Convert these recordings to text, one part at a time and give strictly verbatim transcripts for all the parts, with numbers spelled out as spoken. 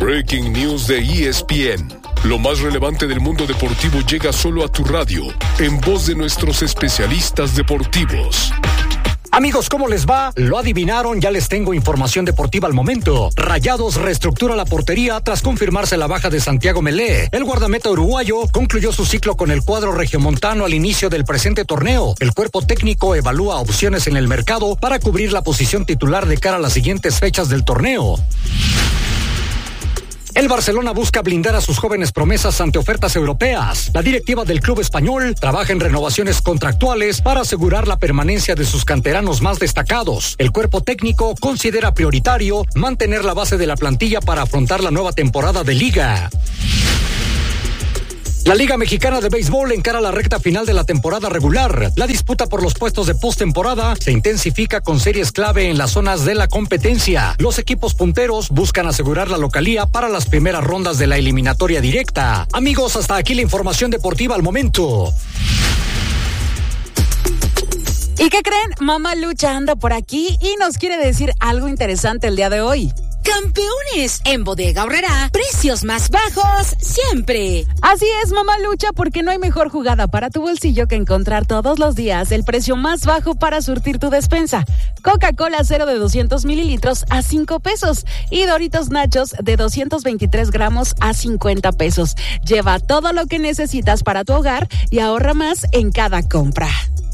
Breaking News de E S P N. Lo más relevante del mundo deportivo llega solo a tu radio, en voz de nuestros especialistas deportivos. Amigos, ¿cómo les va? Lo adivinaron, ya les tengo información deportiva al momento. Rayados reestructura la portería tras confirmarse la baja de Santiago Melé. El guardameta uruguayo concluyó su ciclo con el cuadro regiomontano al inicio del presente torneo. El cuerpo técnico evalúa opciones en el mercado para cubrir la posición titular de cara a las siguientes fechas del torneo. El Barcelona busca blindar a sus jóvenes promesas ante ofertas europeas. La directiva del club español trabaja en renovaciones contractuales para asegurar la permanencia de sus canteranos más destacados. El cuerpo técnico considera prioritario mantener la base de la plantilla para afrontar la nueva temporada de Liga. La Liga Mexicana de Béisbol encara la recta final de la temporada regular. La disputa por los puestos de postemporada se intensifica con series clave en las zonas de la competencia. Los equipos punteros buscan asegurar la localía para las primeras rondas de la eliminatoria directa. Amigos, hasta aquí la información deportiva al momento. ¿Y qué creen? Mamá Lucha anda por aquí y nos quiere decir algo interesante el día de hoy. Campeones, en Bodega Aurrerá, precios más bajos siempre. Así es, Mamá Lucha, porque no hay mejor jugada para tu bolsillo que encontrar todos los días el precio más bajo para surtir tu despensa. Coca-Cola cero de doscientos mililitros a cinco pesos y Doritos Nachos de doscientos veintitrés gramos a cincuenta pesos. Lleva todo lo que necesitas para tu hogar y ahorra más en cada compra.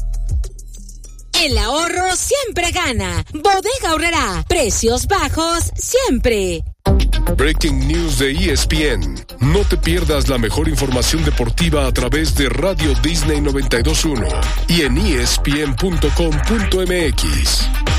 El ahorro siempre gana. Bodega Aurrerá. Precios bajos siempre. Breaking News de E S P N. No te pierdas la mejor información deportiva a través de Radio Disney noventa y dos punto uno y en E S P N punto com punto M X.